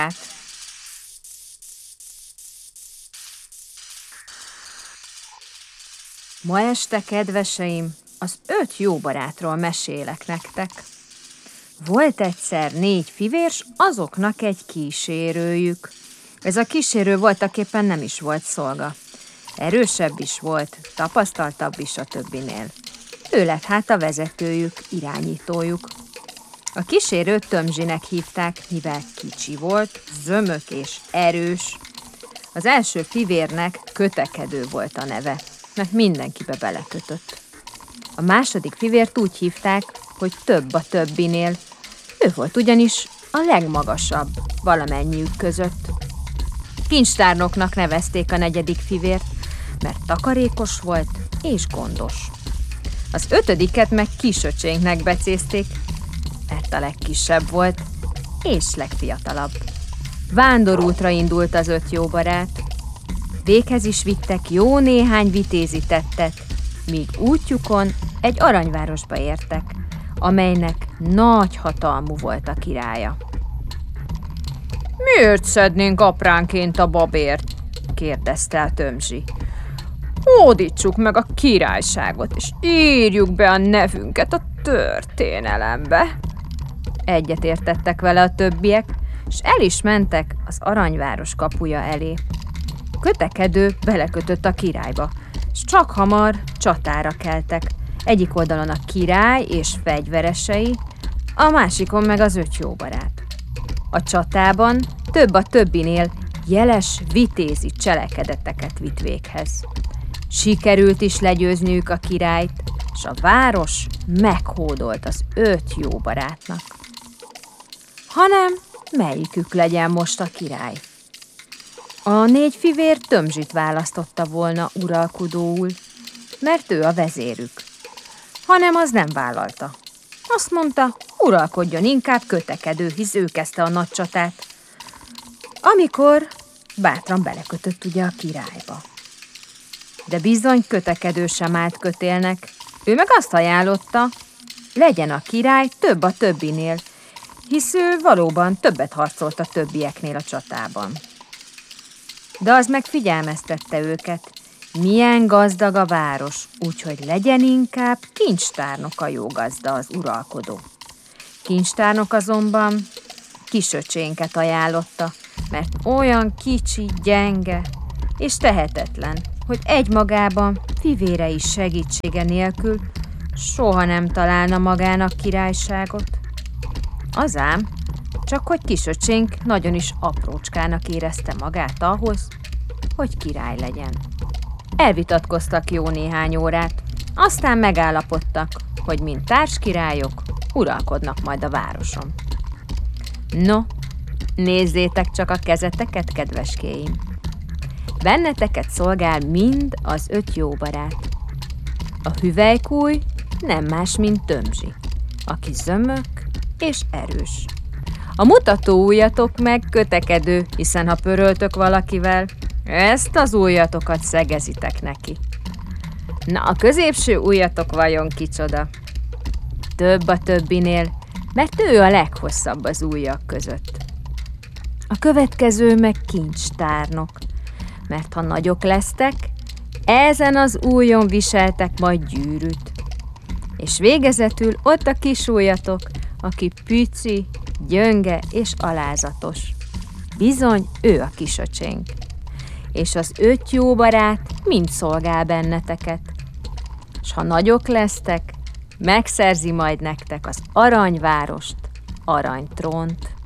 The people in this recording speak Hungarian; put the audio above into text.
Ma este, kedveseim, az 5 jó barátról mesélek nektek. Volt egyszer 4 fivér, s azoknak egy kísérőjük. Ez a kísérő voltaképpen nem is volt szolga. Erősebb is volt, tapasztaltabb is a többinél. Ő lett hát a vezetőjük, irányítójuk. A kísérőt Tömzsinek hívták, mivel kicsi volt, zömök és erős. Az első fivérnek Kötekedő volt a neve, mert mindenkibe belekötött. A második fivért úgy hívták, hogy Több a többinél. Ő volt ugyanis a legmagasabb valamennyiük között. Kincstárnoknak nevezték a negyedik fivért, mert takarékos volt és gondos. Az 5-et meg Kisöcsénknek becézték, mert a legkisebb volt és legfiatalabb. Vándorútra indult az 5 jó barát. Véghez is vittek jó néhány vitézi tettet, míg útjukon egy aranyvárosba értek, amelynek nagy hatalmú volt a királya. Miért szednénk apránként a babért? Kérdezte a Tömzsi. Hódítsuk meg a királyságot, és írjuk be a nevünket a történelembe. Egyet értettek vele a többiek, és el is mentek az aranyváros kapuja elé. Kötekedő belekötött a királyba, és csak hamar csatára keltek. Egyik oldalon a király és fegyveresei, a másikon meg az 5 jó barát. A csatában Több a többinél jeles vitézi cselekedeteket vitt véghez. Sikerült is legyőzniük a királyt, és a város meghódolt az 5 jó barátnak. Hanem melyikük legyen most a király? A 4 fivér Tömzsit választotta volna uralkodóul, mert ő a vezérük. Hanem az nem vállalta. Azt mondta, uralkodjon inkább Kötekedő, hisz ő kezdte a nagy csatát, amikor bátran belekötött ugye a királyba. De bizony Kötekedő sem állt kötélnek. Ő meg azt ajánlotta, legyen a király Több a többinél, hisz ő valóban többet harcolt a többieknél a csatában. De az meg figyelmeztette őket, milyen gazdag a város, úgyhogy legyen inkább kincstárnok a jó gazda, az uralkodó. Kincstárnok azonban Kisöcsénket ajánlotta, mert olyan kicsi, gyenge és tehetetlen, hogy egymagában fivérei segítsége nélkül soha nem találna magának királyságot. Az ám, csak hogy Kisöcsénk nagyon is aprócskának érezte magát ahhoz, hogy király legyen. Elvitatkoztak jó néhány órát, aztán megállapodtak, hogy mint társkirályok uralkodnak majd a városon. No, nézzétek csak a kezeteket, kedveskéim! Benneteket szolgál mind az 5 jó barát. A hüvelykúj nem más, mint Tömzsi, aki zömök és erős. A mutatóujjatok meg Kötekedő, hiszen ha pöröltök valakivel, ezt az ujjatokat szegezitek neki. Na, a középső ujjatok vajon kicsoda? Több a többinél, mert ő a leghosszabb az ujjak között. A következő meg Kincstárnok, mert ha nagyok lesztek, ezen az ujjon viseltek majd gyűrűt. És végezetül ott a kis ujjatok, aki püci, gyönge és alázatos. Bizony, ő a Kisöcsénk. És az 5 jó barát mind szolgál benneteket. S ha nagyok lesztek, megszerzi majd nektek az aranyvárost, aranytrónt.